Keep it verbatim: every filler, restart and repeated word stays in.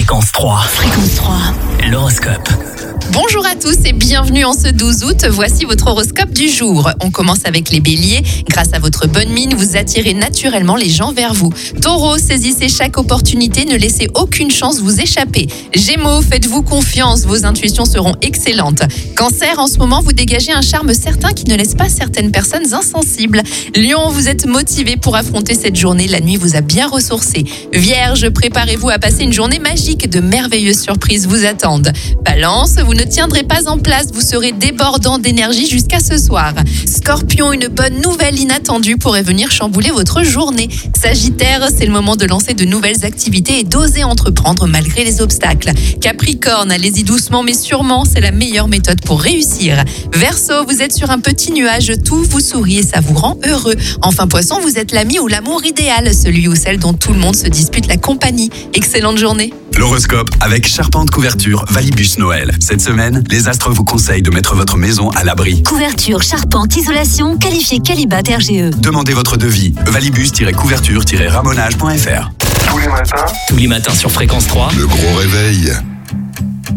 Fréquence trois. Fréquence trois. L'horoscope. Bonjour à tous et bienvenue en ce douze août. Voici votre horoscope du jour. On commence avec les béliers. Grâce à votre bonne mine, vous attirez naturellement les gens vers vous. Taureau, saisissez chaque opportunité, ne laissez aucune chance vous échapper. Gémeaux, faites-vous confiance, vos intuitions seront excellentes. Cancer, en ce moment, vous dégagez un charme certain qui ne laisse pas certaines personnes insensibles. Lion, vous êtes motivé pour affronter cette journée, la nuit vous a bien ressourcé. Vierge, préparez-vous à passer une journée magique, de merveilleuses surprises vous attendent. Balance, vous ne tiendrez pas en place, vous serez débordant d'énergie jusqu'à ce soir. Scorpion, une bonne nouvelle inattendue pourrait venir chambouler votre journée. Sagittaire, c'est le moment de lancer de nouvelles activités et d'oser entreprendre malgré les obstacles. Capricorne, allez-y doucement mais sûrement, c'est la meilleure méthode pour réussir. Verseau, vous êtes sur un petit nuage, tout vous sourit et ça vous rend heureux. Enfin Poisson, vous êtes l'ami ou l'amour idéal, celui ou celle dont tout le monde se dispute la compagnie. Excellente journée. L'horoscope avec Charpente Couverture Valibus Noël. Cette semaine, les astres vous conseillent de mettre votre maison à l'abri. Couverture, charpente, isolation, qualifié Qualibat R G E. Demandez votre devis. valibus-couverture-ramonage point f r. Tous les matins Tous les matins sur Fréquence trois. Le gros réveil.